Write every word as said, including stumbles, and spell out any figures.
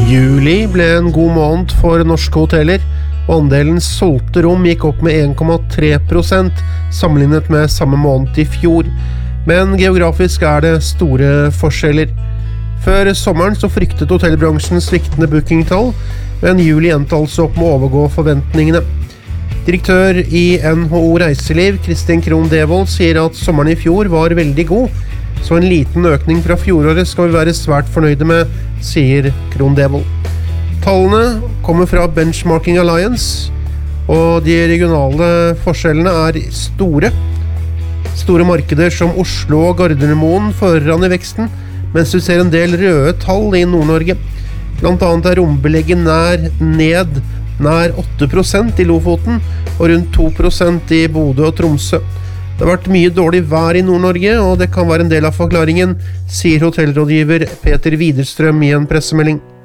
Juli ble en god måned for norske hoteller, og andelen solgte rom gikk opp med en komma tre prosent sammenlignet med samme måned i fjor. Men geografisk er det store forskjeller. Før sommeren så fryktet hotellbransjen sviktende bookingtall, men juli endte altså opp med å overgå forventningene. Direktør i N H O Reiseliv, Kristin Krohn Devold, sier at sommeren i fjor var veldig god, så en liten økning fra fjoråret skal vi være svært fornøyde med, sier Krohn Devold. Tallene kommer fra Benchmarking Alliance, og de regionale forskjellene er store. Store markeder som Oslo og Gardermoen fører an i veksten, mens du ser en del røde tall i Nord-Norge. Blant annet er rombelegget nær ned nær åtte prosent i Lofoten og rundt to prosent i Bodø og Tromsø. Det har vært mye dårlig vær i Nord-Norge, og det kan være en del av forklaringen, sier hotellrådgiver Peter Widerstrøm i en pressemelding.